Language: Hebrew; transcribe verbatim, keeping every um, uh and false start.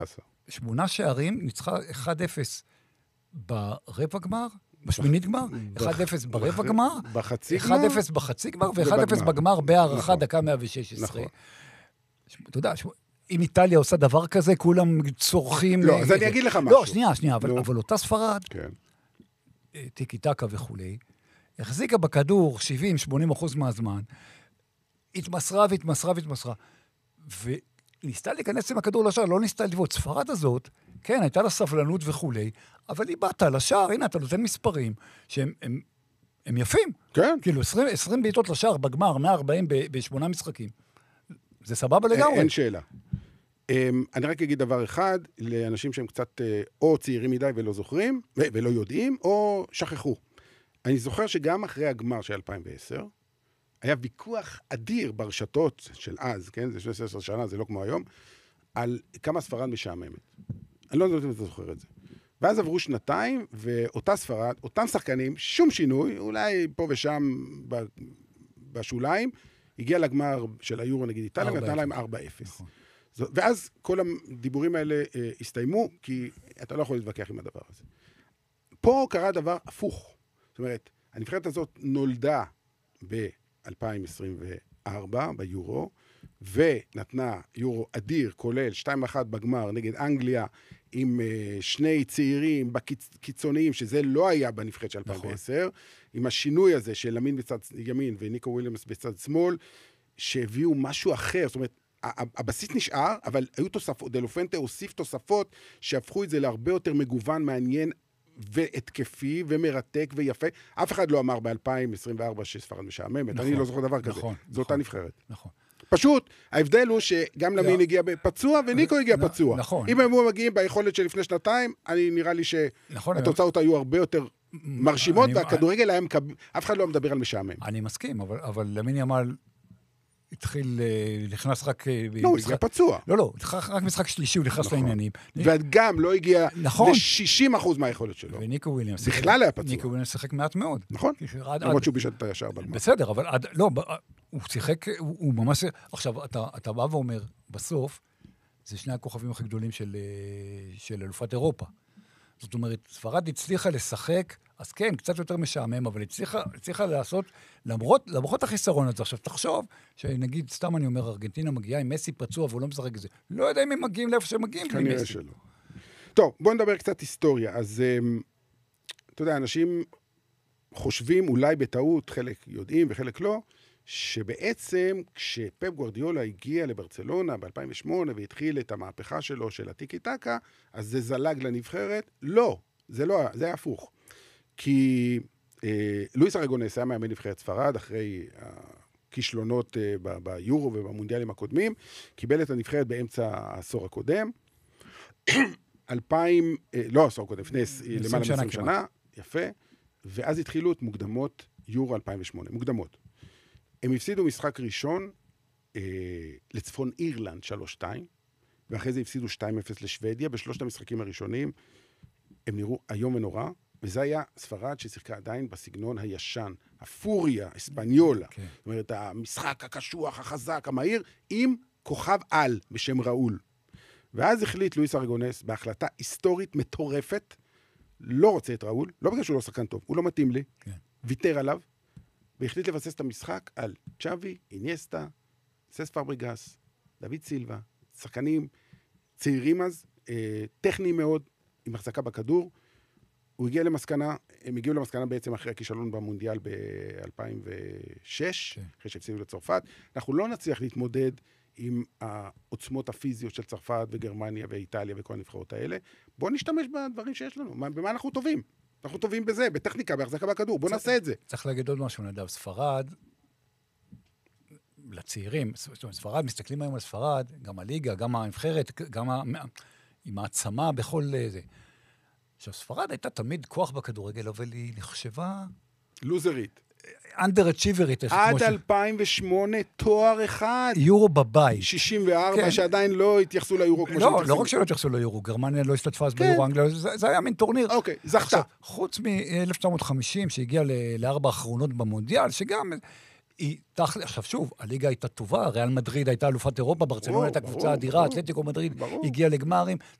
שמונה שערים, ניצחה אחד אפס ברבע גמר, בשמינית גמר, אחד אפס ברבע גמר, אחד אפס בחצי גמר, ו-אחד אפס בגמר בהערכה דקה מאה ושש עשרה. אתה יודע, אם איטליה עושה דבר כזה, כולם צורכים... לא, אז אני אגיד לך משהו. לא, שנייה, שנייה, אבל אותה ספרד, טיקי טקה וכולי, החזיקה בכדור שבעים שמונים אחוז מהזמן, התמסרה והתמסרה והתמסרה, וניסתה להיכנס עם הכדור לשער, לא ניסתה לבעוט. ספרד הזאת, כן, הייתה לה סבלנות וכולי, אבל היא באת לשער, הנה, אתה נותן מספרים, שהם הם, הם יפים. כן. כאילו, עשרים, עשרים בעיטות לשער בגמר, מאה וארבעים בשמונה משחקים. זה סבבה לגמרי. אין שאלה. אני רק אגיד דבר אחד, לאנשים שהם קצת או צעירים מדי ולא זוכרים, ולא יודעים, או שכחו. אני זוכר שגם אחרי הגמר של אלפיים ועשר, היה ויכוח אדיר ברשתות של אז, כן? זה שלוש עשרה שנה, זה לא כמו היום, על כמה ספרד משעממת. אני לא יודעת אם אתה זוכר את זה. ואז עברו שנתיים, ואותה ספרד, אותם שחקנים, שום שינוי, אולי פה ושם בשוליים, הגיע לגמר של היורו נגיד איטליה, ונתנה להם ארבע אפס. ואז כל הדיבורים האלה הסתיימו, כי אתה לא יכול להתווכח עם הדבר הזה. פה קרה דבר הפוך. זאת אומרת, הנבחרת הזאת נולדה ב-אלפיים עשרים וארבע ביורו, ונתנה יורו אדיר, כולל שתיים אחת בגמר נגד אנגליה, עם שני צעירים קיצוניים, שזה לא היה בנבחרת של אלפיים ועשר, עם השינוי הזה של למין בצד ימין וניקו וויליאמס בצד שמאל, שהביאו משהו אחר. זאת אומרת, הבסיס נשאר, אבל היו תוספות, דלופנטה הוסיף תוספות שהפכו את זה להרבה יותר מגוון, מעניין והתקפי ומרתק ויפה. אף אחד לא אמר ב-אלפיים עשרים וארבע שספרד משעממת. אני לא זוכר דבר כזה. זו אותה נבחרת. נכון. פשוט, ההבדל הוא שגם למין הגיע פצוע וניקו הגיע פצוע. נכון. אם הם מגיעים ביכולת של לפני שנתיים, אני נראה לי שהתוצאות היו הרבה יותר מרשימות, והכדורגל היה מקבל, אף אחד לא מדבר על משעמם. אני מסכים, אבל למין ימל התחיל, נכנס רק... לא, הוא הגיע פצוע. לא, לא, רק משחק שלישי, הוא נכנס לעניינים. וגם לא הגיע ל-שישים אחוז מהיכולת שלו. וניקו וויליאמס. בכלל היה פצוע. ניקו וויליאמס שיחק מעט מאוד. נכון. למרות שהוא בישל את הישר בלמה. בסדר, אבל לא, הוא שיחק, הוא ממש... עכשיו, אתה בא ואומר, בסוף, זה שני הכוכבים הכי גדולים של אלופת אירופה. זאת אומרת, ספרד הצליחה לשחק, אז כן, קצת יותר משעמם, אבל הצליחה, הצליחה לעשות, למרות, למרות החיסרון הזה. עכשיו, תחשוב, שנגיד, סתם אני אומר, ארגנטינה מגיעה עם מסי פצוע, והוא לא משחק את זה. לא יודע אם הם מגיעים לאיפה שהם מגיעים. כנראה שלא. טוב, בואו נדבר קצת היסטוריה. אז, אתה יודע, אנשים חושבים, אולי בטעות, חלק יודעים וחלק לא, שבעצם כשפפ גוארדיולה הגיע לברצלונה ב-אלפיים ושמונה והתחיל את המהפכה שלו של הטיקי טקה, אז זה זלג לנבחרת? לא, זה לא, זה היה הפוך. כי אה, לואיס ארגונס היה מאמן נבחרת ספרד אחרי הכישלונות אה, ב- ביורו ובמונדיאלים הקודמים, קיבל את הנבחרת באמצע העשור הקודם, אלפיים, אה, לא העשור הקודם, לפני למעלה מ-עשרים שנה, יפה, ואז התחילו את מוקדמות יורו אלפיים ושמונה, מוקדמות. הם הפסידו משחק ראשון אה, לצפון אירלנד שלוש שתיים, ואחרי זה הפסידו שתיים אפס לשוודיה, בשלושת המשחקים הראשונים הם נראו היום ונורא, וזה היה ספרד ששיחקה עדיין בסגנון הישן, הפוריה, אספניולה, okay. זאת אומרת, המשחק הקשוח, החזק, המהיר, עם כוכב על בשם ראול. ואז החליט לואיס ארגונס בהחלטה היסטורית מטורפת, לא רוצה את ראול, לא בגלל שהוא לא שחקן טוב, הוא לא מתאים לי, okay. ויתר עליו, והחליט לבסס את המשחק על צ'אבי, אינייסטה, סס פאבריגס, דוד סילבה, שחקנים צעירים אז, אה, טכניים מאוד, עם החזקה בכדור. הוא הגיע למסקנה, הם הגיעו למסקנה בעצם אחרי הכישלון במונדיאל ב-אלפיים ושש, okay. אחרי שהפסידו לצרפת. אנחנו לא נצליח להתמודד עם העוצמות הפיזיות של צרפת וגרמניה ואיטליה וכל הנבחרות האלה. בואו נשתמש בדברים שיש לנו. במה אנחנו טובים? אנחנו טובים בזה, בטכניקה, בהחזקה בכדור. בואו נעשה את זה. צריך להגיד עוד משהו, נדב. ספרד, לצעירים, ספרד, מסתכלים היום על ספרד, גם הליגה, גם הנבחרת, גם עם העצמה בכל זה. עכשיו, ספרד הייתה תמיד כוח בכדורגל, אבל היא נחשבה... לוזרית. אנדר-אצ'יברית. עד אלפיים ושמונה, תואר אחד. יורו בבית. שישים וארבע, שעדיין לא התייחסו ליורו כמו לא, לא רק שלא התייחסו ליורו, גרמניה לא השתתפה אז ביורו, אנגליה, זה היה מין טורניר. אוקיי, זכתה. חוץ מ-אלף תשע מאות וחמישים, שהגיע לארבע האחרונות במונדיאל, שגם היא תחת, עכשיו שוב, הליגה הייתה טובה, ריאל מדריד הייתה אלופת אירופה, ברצלונה הייתה קבוצה אדירה, אתלטיקו מדריד הגיעה לגמרים,